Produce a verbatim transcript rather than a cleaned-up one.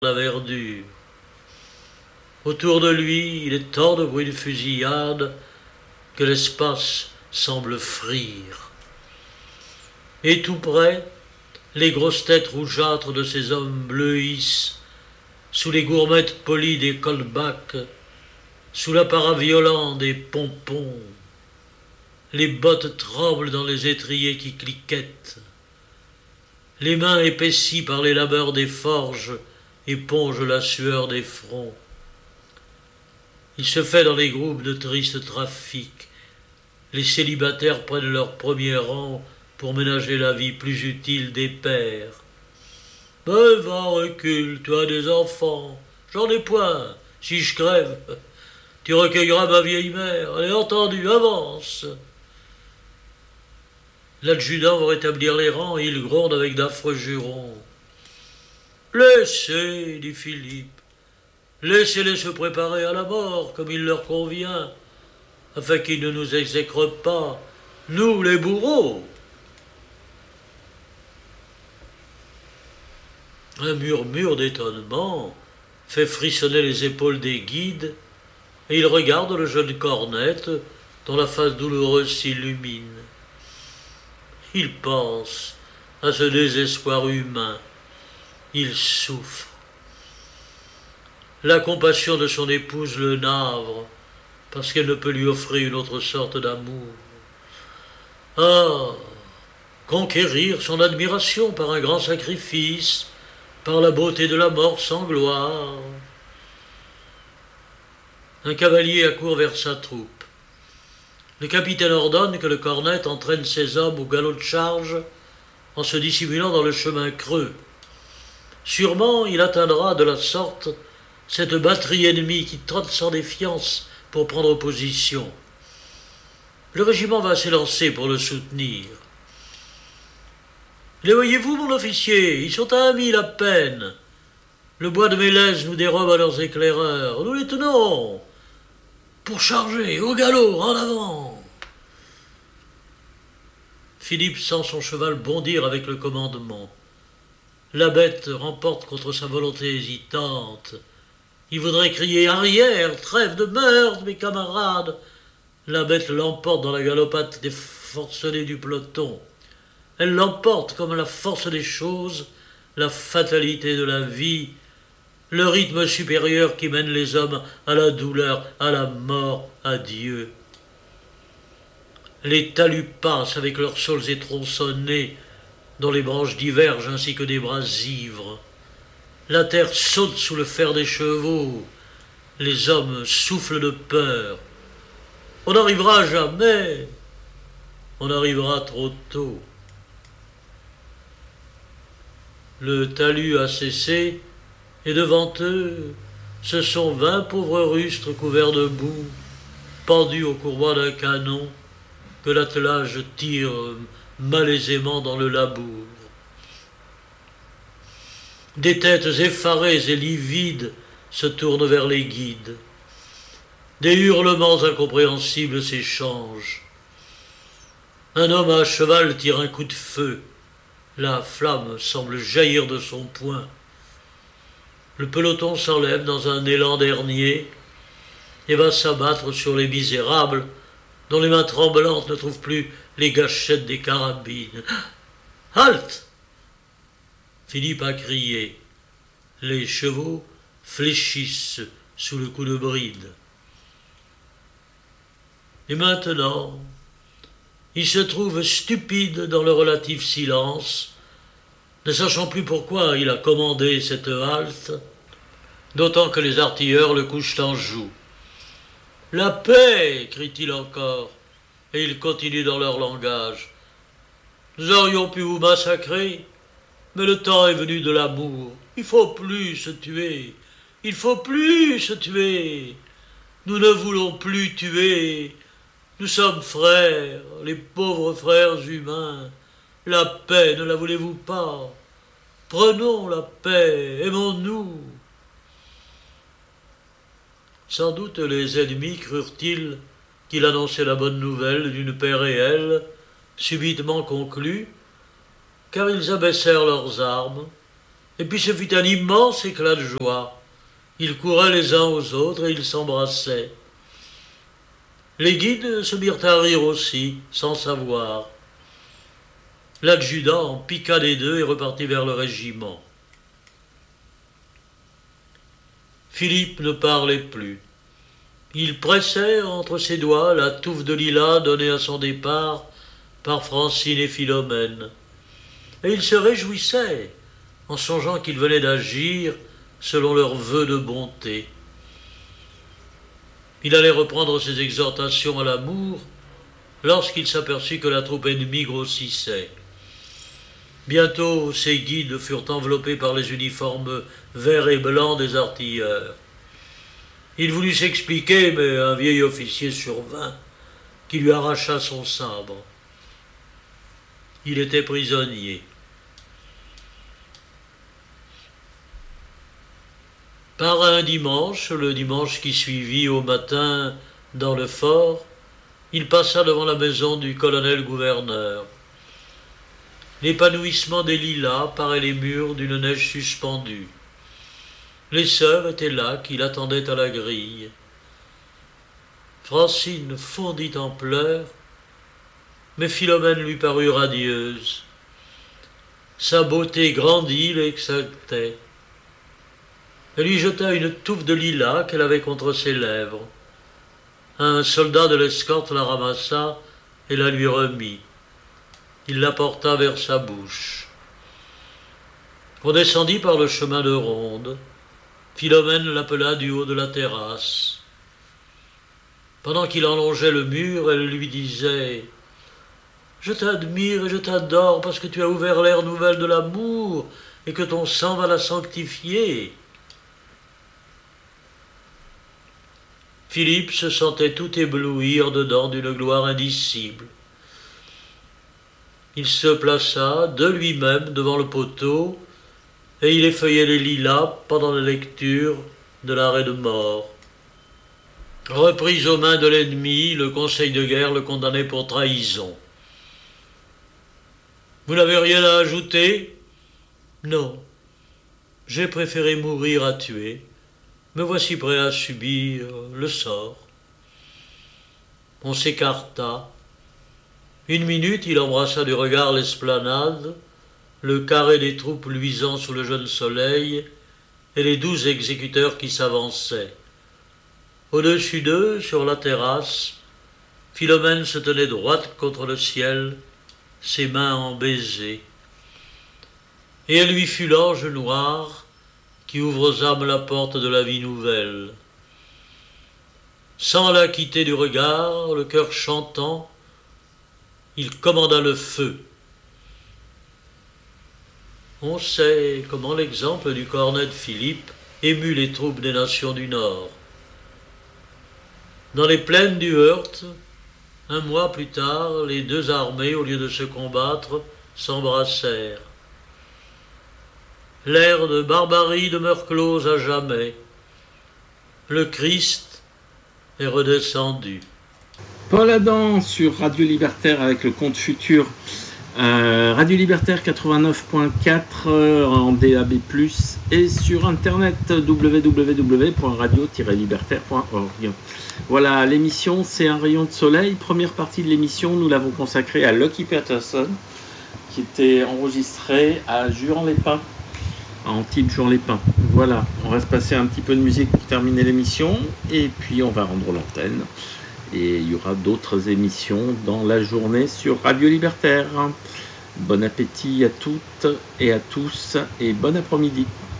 la verdure. Autour de lui, il est tant de bruit de fusillade que l'espace semble frire. Et tout près, les grosses têtes rougeâtres de ces hommes bleuissent sous les gourmettes polies des colbacks, sous l'apparat violent des pompons. Les bottes tremblent dans les étriers qui cliquettent. Les mains épaissies par les labeurs des forges épongent la sueur des fronts. Il se fait dans les groupes de tristes trafics. Les célibataires prennent leur premier rang pour ménager la vie plus utile des pères. « Ben va, recule, tu as des enfants. J'en ai point. Si je crève, tu recueilleras ma vieille mère. Elle est entendue, avance !» L'adjudant va rétablir les rangs et il gronde avec d'affreux jurons. « Laissez, dit Philippe, laissez-les se préparer à la mort comme il leur convient, afin qu'ils ne nous exécrent pas, nous les bourreaux. » Un murmure d'étonnement fait frissonner les épaules des guides, et ils regardent le jeune cornette dont la face douloureuse s'illumine. Il pense à ce désespoir humain. Il souffre. La compassion de son épouse le navre, parce qu'elle ne peut lui offrir une autre sorte d'amour. Ah, conquérir son admiration par un grand sacrifice, par la beauté de la mort sans gloire. Un cavalier accourt vers sa troupe. Le capitaine ordonne que le cornette entraîne ses hommes au galop de charge en se dissimulant dans le chemin creux. Sûrement, il atteindra de la sorte cette batterie ennemie qui trotte sans défiance pour prendre position. Le régiment va s'élancer pour le soutenir. « Les voyez-vous, mon officier, ils sont à un mille à peine. Le bois de Mélèze nous dérobe à leurs éclaireurs. Nous les tenons. Pour charger, au galop, en avant !» Philippe sent son cheval bondir avec le commandement. La bête remporte contre sa volonté hésitante. Il voudrait crier « Arrière, trêve de meurtre, mes camarades !» La bête l'emporte dans la galopade des forcenés du peloton. Elle l'emporte comme la force des choses, la fatalité de la vie, le rythme supérieur qui mène les hommes à la douleur, à la mort, à Dieu. Les talus passent avec leurs saules étronçonnés, dont les branches divergent ainsi que des bras ivres. La terre saute sous le fer des chevaux. Les hommes soufflent de peur. On n'arrivera jamais. On arrivera trop tôt. Le talus a cessé, et devant eux, ce sont vingt pauvres rustres couverts de boue, pendus au courroie d'un canon, que l'attelage tire malaisément dans le labour. Des têtes effarées et livides se tournent vers les guides. Des hurlements incompréhensibles s'échangent. Un homme à cheval tire un coup de feu. La flamme semble jaillir de son poing. Le peloton s'enlève dans un élan dernier et va s'abattre sur les misérables dont les mains tremblantes ne trouvent plus les gâchettes des carabines. « Halte !» Philippe a crié. Les chevaux fléchissent sous le coup de bride. Et maintenant, il se trouve stupide dans le relatif silence, ne sachant plus pourquoi il a commandé cette halte, d'autant que les artilleurs le couchent en joue. « La paix !» crie-t-il encore, et ils continuent dans leur langage. « Nous aurions pu vous massacrer, mais le temps est venu de l'amour. Il faut plus se tuer. Il faut plus se tuer. Nous ne voulons plus tuer. Nous sommes frères, les pauvres frères humains. La paix, ne la voulez-vous pas? Prenons la paix, aimons-nous. » Sans doute les ennemis crurent-ils qu'il annonçait la bonne nouvelle d'une paix réelle, subitement conclue, car ils abaissèrent leurs armes Et puis ce fut un immense éclat de joie. Ils couraient les uns aux autres et ils s'embrassaient. Les guides se mirent à rire aussi, sans savoir. L'adjudant piqua des deux et repartit vers le régiment. Philippe ne parlait plus. Il pressait entre ses doigts la touffe de lilas donnée à son départ par Francine et Philomène. Et il se réjouissait en songeant qu'ils venaient d'agir selon leurs vœux de bonté. Il allait reprendre ses exhortations à l'amour lorsqu'il s'aperçut que la troupe ennemie grossissait. Bientôt, ses guides furent enveloppés par les uniformes verts et blancs des artilleurs. Il voulut s'expliquer, mais un vieil officier survint qui lui arracha son sabre. Il était prisonnier. Par un dimanche, le dimanche qui suivit au matin dans le fort, il passa devant la maison du colonel-gouverneur. L'épanouissement des lilas parait les murs d'une neige suspendue. Les sœurs étaient là qui l'attendaient à la grille. Francine fondit en pleurs, mais Philomène lui parut radieuse. Sa beauté grandie l'exaltait. Elle lui jeta une touffe de lilas qu'elle avait contre ses lèvres. Un soldat de l'escorte la ramassa et la lui remit. Il la porta vers sa bouche. On descendit par le chemin de ronde. Philomène l'appela du haut de la terrasse. Pendant qu'il enlongeait le mur, elle lui disait « Je t'admire et je t'adore parce que tu as ouvert l'ère nouvelle de l'amour et que ton sang va la sanctifier. » Philippe se sentait tout ébloui en dedans d'une gloire indicible. Il se plaça de lui-même devant le poteau et il effeuillait les lilas pendant la lecture de l'arrêt de mort. Repris aux mains de l'ennemi, le conseil de guerre le condamnait pour trahison. « Vous n'avez rien à ajouter ?»« Non, j'ai préféré mourir à tuer. Me voici prêt à subir le sort. » On s'écarta. Une minute, il embrassa du regard l'esplanade, le carré des troupes luisant sous le jeune soleil, et les douze exécuteurs qui s'avançaient. Au-dessus d'eux, sur la terrasse, Philomène se tenait droite contre le ciel, ses mains en baisers. Et elle lui fut l'ange noir qui ouvre aux âmes la porte de la vie nouvelle. Sans la quitter du regard, le cœur chantant, il commanda le feu. On sait comment l'exemple du cornet de Philippe émut les troupes des nations du Nord. Dans les plaines du Heurt, un mois plus tard, les deux armées, au lieu de se combattre, s'embrassèrent. L'ère de barbarie demeure close à jamais. Le Christ est redescendu. Paul Adam sur Radio Libertaire avec le Conte Futur. Euh, Radio Libertaire quatre-vingt-neuf point quatre euh, en D A B plus, et sur internet w w w point radio tiret libertaire point org. Voilà, l'émission c'est un rayon de soleil. Première partie de l'émission, nous l'avons consacrée à Lucky Peterson, qui était enregistré à Juan-les-Pins, à Antibes-Juan-les-Pins. Voilà, on va se passer un petit peu de musique pour terminer l'émission, et puis on va rendre l'antenne. Et il y aura d'autres émissions dans la journée sur Radio Libertaire. Bon appétit à toutes et à tous et bon après-midi.